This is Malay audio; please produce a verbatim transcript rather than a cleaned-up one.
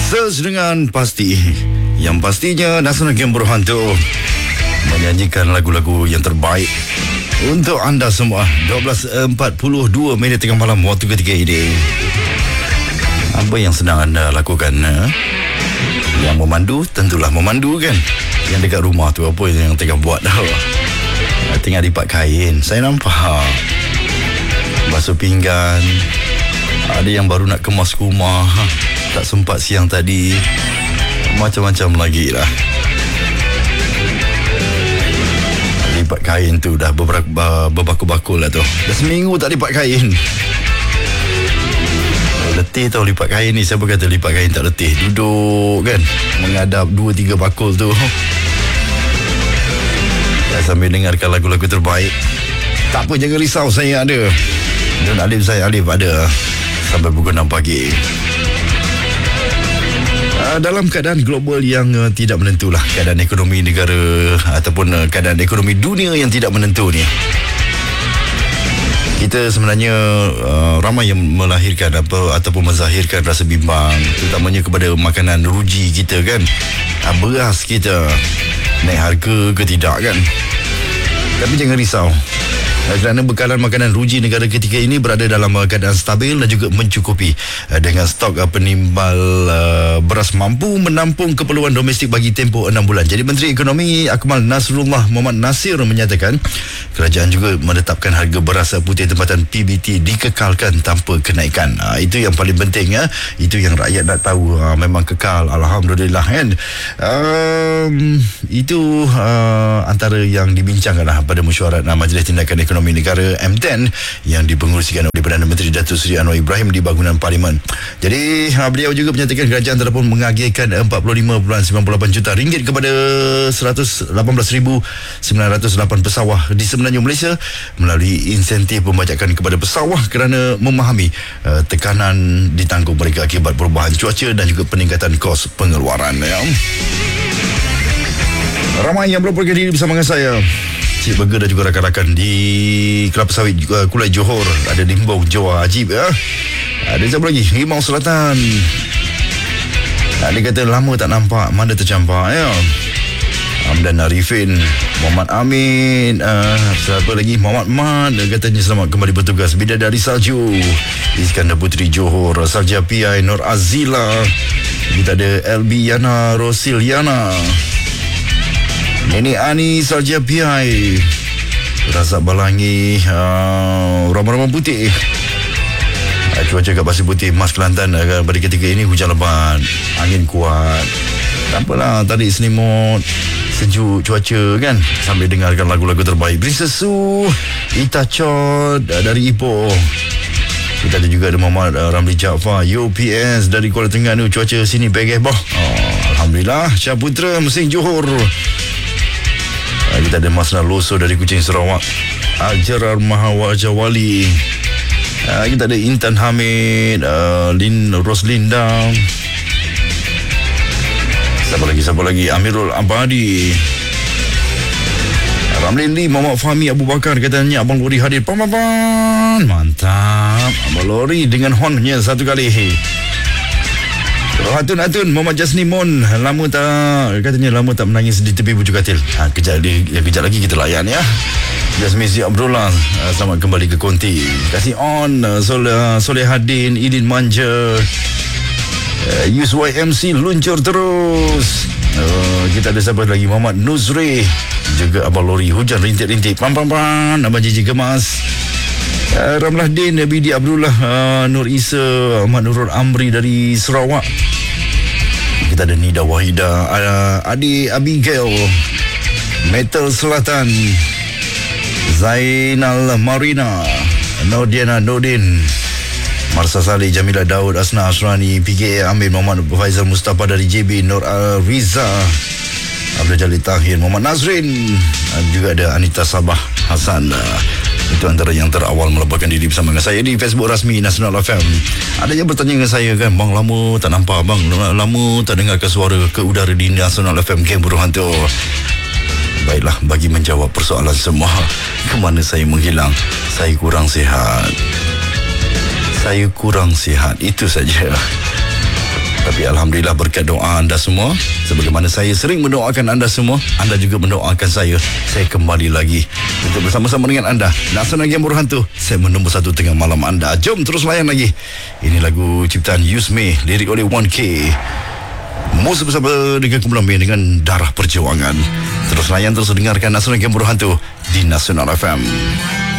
Search dengan pasti. Yang pastinya Nasional Game Berhantu menyanyikan lagu-lagu yang terbaik untuk anda semua. dua belas empat puluh dua minit tengah malam waktu ketiga ini. Apa yang sedang anda lakukan? Ha? Yang memandu tentulah memandu kan. Yang dekat rumah tu apa yang tengah buat? Tengah lipat kain. Saya nampak basuh pinggan. Ada yang baru nak kemas rumah, tak sempat siang tadi. Macam-macam lagi lah. Lipat kain tu dah beberapa berbakul-bakul lah tu. Dah seminggu tak lipat kain. Letih tau lipat kain ni. Siapa kata lipat kain tak letih? Duduk kan, menghadap dua tiga bakul tu. Dan sambil dengarkan lagu-lagu terbaik. Tak apa, jangan risau, saya ada. Dan Alif saya Alif ada sampai pukul enam pagi. Uh, dalam keadaan global yang uh, tidak menentu lah, keadaan ekonomi negara ataupun uh, keadaan ekonomi dunia yang tidak menentu ni, kita sebenarnya uh, ramai yang melahirkan apa ataupun menzahirkan rasa bimbang, terutamanya kepada makanan ruji kita kan. Uh, beras kita naik harga ke tidak kan. Tapi jangan risau, kerana bekalan makanan ruji negara ketika ini berada dalam keadaan stabil dan juga mencukupi dengan stok penimbal beras mampu menampung keperluan domestik bagi tempoh enam bulan. Jadi Menteri Ekonomi Akmal Nasrullah Muhammad Nasir menyatakan kerajaan juga menetapkan harga beras putih tempatan P B T dikekalkan tanpa kenaikan. Itu yang paling penting ya. Itu yang rakyat nak tahu, memang kekal, alhamdulillah kan. Um, itu uh, antara yang dibincangkan lah pada mesyuarat Majlis Tindakan Ekonomi Negara M sepuluh yang dipengerusikan oleh Perdana Menteri Datuk Seri Anwar Ibrahim di bangunan Parlimen. Jadi beliau juga menyatakan kerajaan telah pun mengagihkan empat puluh lima perpuluhan sembilan puluh lapan juta ringgit kepada seratus lapan belas ribu sembilan ratus lapan pesawah di semenanjung Malaysia melalui insentif pembajakan kepada pesawah kerana memahami uh, tekanan ditanggung mereka akibat perubahan cuaca dan juga peningkatan kos pengeluaran ya. Ramai yang berpergian diri bersama dengan saya, Cik Burger dan juga rakan-rakan di Kelapa Sawit uh, Kulai Johor. Ada Limbong Jawa Ajib ya. Ada siapa lagi? Rimau Selatan. Dia kata lama tak nampak, mana tercampak ya. Hamdan Arifin, Muhammad Amin, uh, siapa lagi? Muhammad Mat. Dia katanya selamat kembali bertugas. Bidadari Salju, Iskandar Putri Johor, Sarja P I Nur Azila. Kita ada L B Yana Rosil Yana, Nenek Ani Sarja P I, Razak Balangi, uh, Ramah-ramah putih. uh, Cuaca kat Pasir Putih Mas Kelantan uh, pada ketika ini hujan lebat, angin kuat. Tak apalah, tarik selimut, sejuk cuaca kan, sambil dengarkan lagu-lagu terbaik. Princess Su, Ita Chod uh, dari Ipoh. Kita ada juga ada Muhammad uh, Ramli Jaafar U P S dari Kuala Terengganu. Cuaca sini begeh boh. Oh, alhamdulillah. Syah Putra Mesin Johor. Kita ada Masna Loso dari Kuching Sarawak, Ajarar Mahawajawali. uh, Kita ada Intan Hamid, uh, Lin Roslinda. Siapa lagi, siapa lagi? Amirul Abadi, Ramlin Lee, Muhammad Fahmi Abu Bakar. Katanya Abang Lori hadir. Pam-pam-pam. Mantap. Abang Lori dengan hornnya satu kali. Hatun-hatun Muhammad Jasni Mon, lama tak, katanya lama tak menangis di tepi bujur katil. Ha, kejap, dia, kejap lagi kita layan ya. Jasmisi Abdullah, uh, selamat kembali ke konti. Kasih on uh, Soleh, Soleh Hadin, Idin Manja, uh, Yus Y M C luncur terus. uh, Kita ada siapa lagi? Muhammad Nuzri, juga Abang Lori. Hujan rintik-rintik, pam-pam-pam. Abang Jiji Kemas, uh, Ramlah Din, Bidi Abdullah, uh, Nur Isa, Ahmad Nurul Amri dari Sarawak. Kita ada Nida Wahida, uh, Adi Abigail, Metal Selatan, Zainal Marina, Nordiana Nordin, Marsa Saleh, Jamila Daud, Asna Asrani, P K A Amir, Muhammad Faizal Mustafa dari J B, Nur Riza, Abdul Jalil Tahir, Muhammad Nazrin, dan juga ada Anita Sabah Hasan. Itu antara yang terawal melaporkan diri bersama dengan saya di Facebook rasmi Nasional F M. Ada yang bertanya dengan saya kan, bang lama tak nampak, bang lama tak dengarkan suara ke udara di Nasional F M Game Berhantu. Baiklah, bagi menjawab persoalan semua, ke mana saya menghilang? Saya kurang sihat. Saya kurang sihat, itu saja. Tapi Tapi Alhamdulillah berkat doa anda semua, sebagaimana saya sering mendoakan anda semua, anda juga mendoakan saya. Saya kembali lagi untuk bersama-sama dengan anda. Nasional Game Berhantu, saya menunggu satu tengah malam anda. Jom terus layan lagi. Ini lagu ciptaan Yusme, lirik oleh one K. Musuh bersama dengan kumpulan band dengan Darah Perjuangan. Terus layan, terus dengarkan Nasional Game Berhantu di Nasional F M.